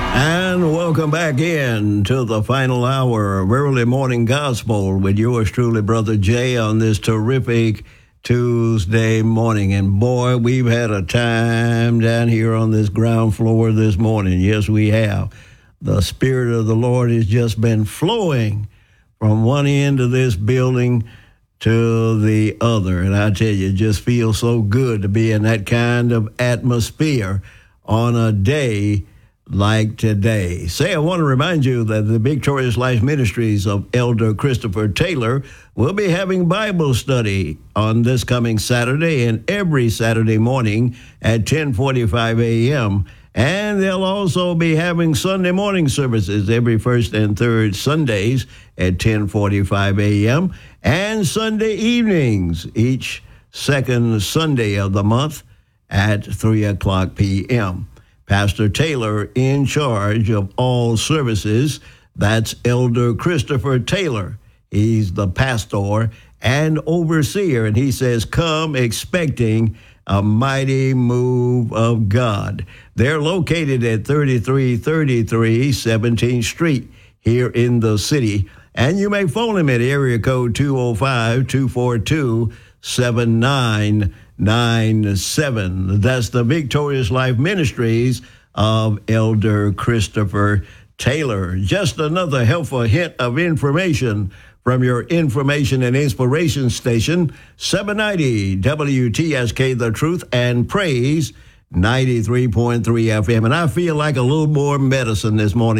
And welcome back in to the final hour of Early Morning Gospel with yours truly, Brother Jay, on this terrific Tuesday morning. And boy, we've had a time down here on this ground floor this morning. Yes, we have. The Spirit of the Lord has just been flowing from one end of this building to the other. And I tell you, it just feels so good to be in that kind of atmosphere on a day like today. I want to remind you that the Victorious Life Ministries of Elder Christopher Taylor will be having Bible study on this coming Saturday and every Saturday morning at 10:45 a.m. And they'll also be having Sunday morning services every first and third Sundays at 10:45 a.m. and Sunday evenings each second Sunday of the month at 3 o'clock p.m. Pastor Taylor in charge of all services. That's Elder Christopher Taylor. He's the pastor and overseer, and he says, come expecting a mighty move of God. They're located at 3333 17th Street here in the city, and you may phone him at area code 205-242-7997. That's the Victorious Life Ministries of Elder Christopher Taylor. Just another helpful hint of information from your information and inspiration station, 790 WTSK, The Truth and Praise, 93.3 FM. And I feel like a little more medicine this morning.